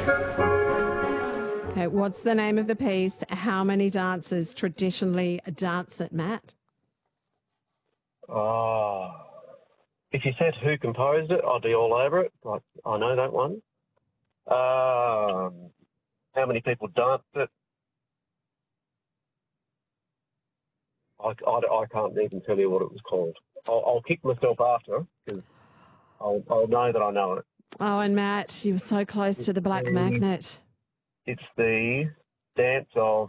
Okay, what's the name of the piece? How many dancers traditionally dance it, Matt? Oh, if you said who composed it, I'd be all over it. I know that one. How many people danced it? I can't even tell you what it was called. I'll kick myself after because I'll know that I know it. Oh, and Matt, you were so close to the Black Magnet. It's the dance of...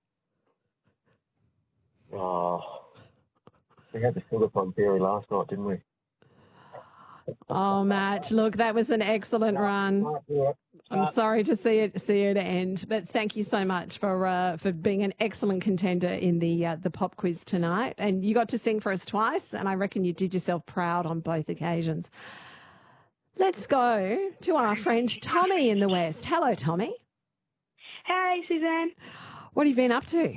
Oh, we had the Sugar Plum Fairy last night, didn't we? Oh, Matt, look, that was an excellent run. I'm sorry to see it end, but thank you so much for being an excellent contender in the pop quiz tonight. And you got to sing for us twice, and I reckon you did yourself proud on both occasions. Let's go to our friend Tommy in the West. Hello, Tommy. Hey, Suzanne. What have you been up to?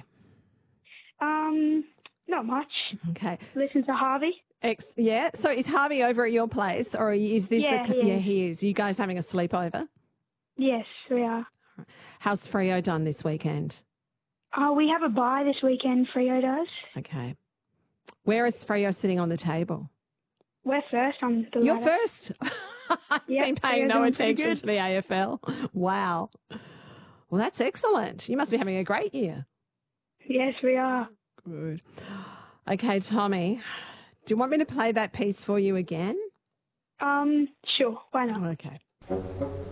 Not much. Okay. Listen to Harvey. Yeah. So is Harvey over at your place, or is this? Yeah, he is. You guys having a sleepover? Yes, we are. How's Freo done this weekend? We have a bye this weekend, Freo does. Okay. Where is Freo sitting on the table? We're first on the You're ladder. first? I've been paying no attention to the AFL. Wow. Well, that's excellent. You must be having a great year. Yes, we are. Good. Okay, Tommy, do you want me to play that piece for you again? Sure, why not? Okay.